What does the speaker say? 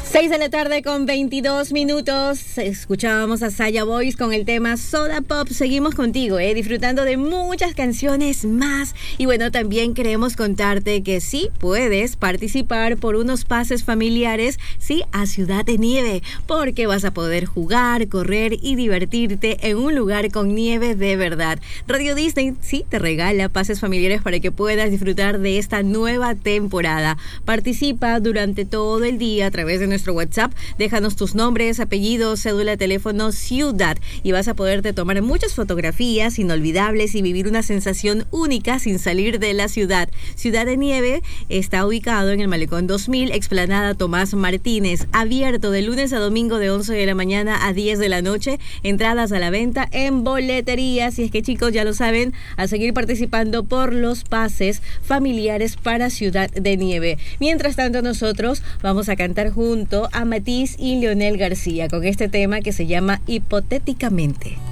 6 de la tarde con 22 minutos. Escuchábamos a Saya Boys con el tema Soda Pop. Seguimos contigo, disfrutando de muchas canciones más. Y bueno, también queremos contarte que sí puedes participar por unos pases familiares, sí, a Ciudad de Nieve, porque vas a poder jugar, correr y divertirte en un lugar con nieve de verdad. Radio Disney, sí, te regala pases familiares para que puedas disfrutar de esta nueva temporada. Participa durante todo el día a través de nuestro WhatsApp, déjanos tus nombres, apellidos, cédula, teléfono, ciudad y vas a poderte tomar muchas fotografías inolvidables y vivir una sensación única sin salir de la ciudad. Ciudad de Nieve está ubicado en el Malecón 2000, Explanada Tomás Martínez, abierto de lunes a domingo de 11 de la mañana a 10 de la noche, entradas a la venta en boletería. Así es que chicos, ya lo saben, a seguir participando por los pases familiares para Ciudad de Nieve. Mientras tanto, nosotros vamos a cantar juntos a Matiz y Leonel García con este tema que se llama Hipotéticamente.